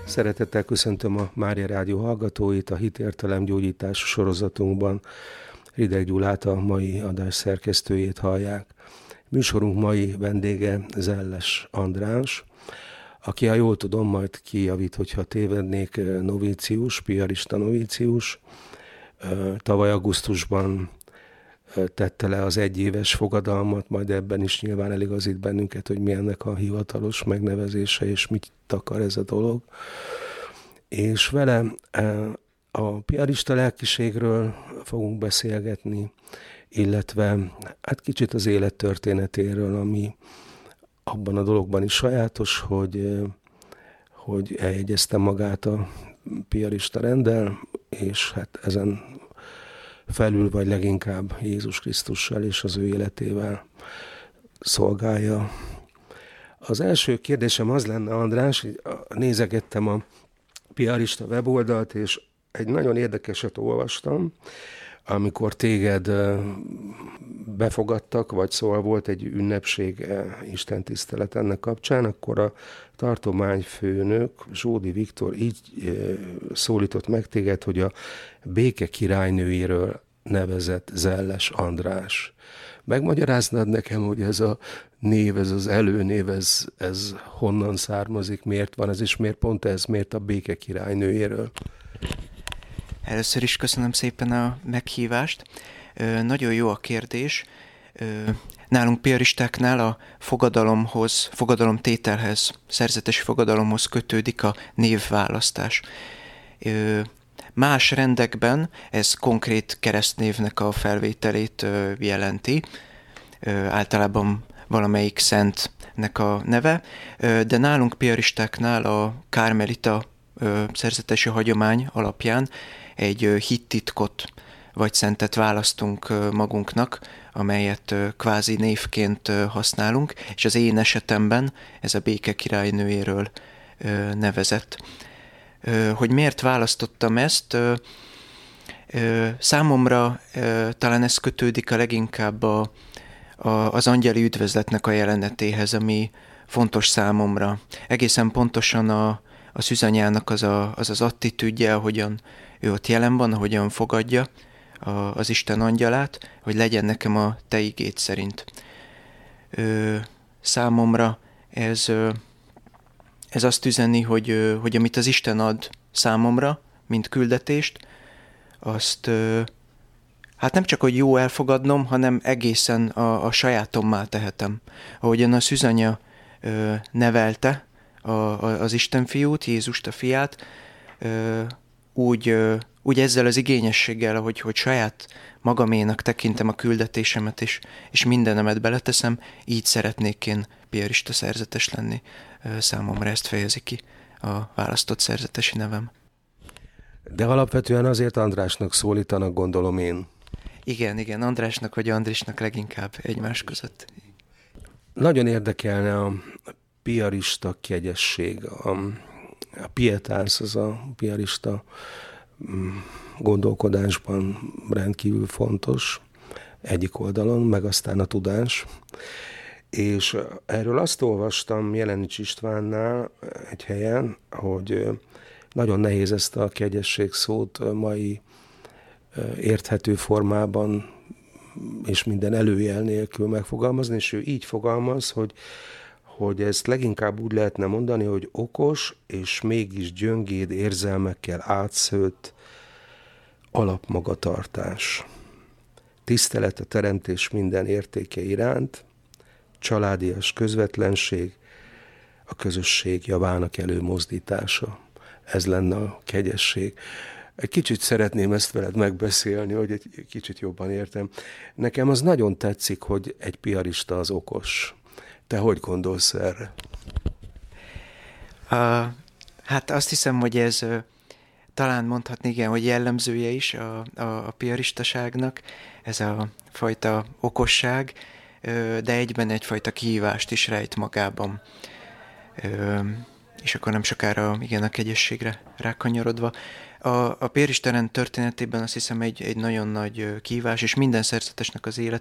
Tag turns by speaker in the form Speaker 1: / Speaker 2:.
Speaker 1: Szeretettel köszöntöm a Mária Rádió hallgatóit, a Hitértelem gyógyítás sorozatunkban. Rideg Gyulát, a mai adás szerkesztőjét hallják. Műsorunk mai vendége Zelles András, aki, ha jól tudom, majd kijavít, hogyha tévednék, novícius, piarista novícius. Tavaly augusztusban tette le az egyéves fogadalmat, majd ebben is nyilván eligazít bennünket, hogy mi ennek a hivatalos megnevezése, és mit akar ez a dolog. És vele a piarista lelkiségről fogunk beszélgetni, illetve hát kicsit az élettörténetéről, ami abban a dologban is sajátos, hogy eljegyezte magát a piarista renddel, és hát ezen felül vagy leginkább Jézus Krisztussal és az ő életével szolgálja. Az első kérdésem az lenne, András, hogy nézegettem a piarista weboldalt, és egy nagyon érdekeset olvastam, amikor téged befogadtak, vagy szóval volt egy ünnepség, istentisztelet ennek kapcsán, akkor a tartományfőnök, Zsódi Viktor így szólított meg téged, hogy a béke királynőjéről nevezett Zelles András. Megmagyaráznád nekem, hogy ez a név, ez az előnév, ez honnan származik, miért van ez, és miért pont ez, miért a béke királynőjéről?
Speaker 2: Először is köszönöm szépen a meghívást. Nagyon jó a kérdés. Nálunk piaristáknál a fogadalomtételhez, szerzetesi fogadalomhoz kötődik a névválasztás. Más rendekben ez konkrét keresztnévnek a felvételét jelenti, általában valamelyik szentnek a neve, de nálunk piaristáknál a kármelita szerzetesi hagyomány alapján egy hittitkot vagy szentet választunk magunknak, amelyet kvázi névként használunk, és az én esetemben ez a béke királynőjéről nevezett. Hogy miért választottam ezt? Számomra talán ez kötődik a leginkább az angyali üdvözletnek a jelenetéhez, ami fontos számomra. Egészen pontosan a szűzanyának az attitűdje, ahogyan ő ott jelen van, ahogyan fogadja az Isten angyalát, hogy legyen nekem a te igéd szerint. Számomra ez azt üzeni, hogy amit az Isten ad számomra, mint küldetést, azt hát nem csak, hogy jó elfogadnom, hanem egészen a sajátommá tehetem. Ahogyan a szűzanya nevelte az Isten fiút, Jézust a fiát, úgy ezzel az igényességgel, hogy saját magaménak tekintem a küldetésemet, és mindenemet beleteszem, így szeretnék én piarista szerzetes lenni. Számomra ezt fejezi ki a választott szerzetesi nevem.
Speaker 1: De alapvetően azért Andrásnak szólítanak, gondolom én.
Speaker 2: Igen, Andrásnak vagy Andrisnak leginkább egymás között.
Speaker 1: Nagyon érdekelne a piarista kegyesség, a pietás, az a piarista gondolkodásban rendkívül fontos egyik oldalon, meg aztán a tudás. És erről azt olvastam Jelenics Istvánnál egy helyen, hogy nagyon nehéz ezt a kegyesség szót mai érthető formában és minden előjel nélkül megfogalmazni, és ő így fogalmaz, hogy ezt leginkább úgy lehetne mondani, hogy okos és mégis gyöngéd érzelmekkel átszőtt alapmagatartás. Tisztelet a teremtés minden értéke iránt, családias közvetlenség, a közösség javának előmozdítása. Ez lenne a kegyesség. Egy kicsit szeretném ezt veled megbeszélni, hogy egy kicsit jobban értem. Nekem az nagyon tetszik, hogy egy piarista az okos. Te hogy gondolsz erre?
Speaker 2: Hát azt hiszem, hogy ez talán mondhatni, igen, hogy jellemzője is a piaristaságnak, ez a fajta okosság, de egyben egyfajta kihívást is rejt magában. És akkor nem sokára, igen, a kegyességre rákanyarodva. A piarista rend történetében azt hiszem egy nagyon nagy kihívás, és minden szerzetesnek az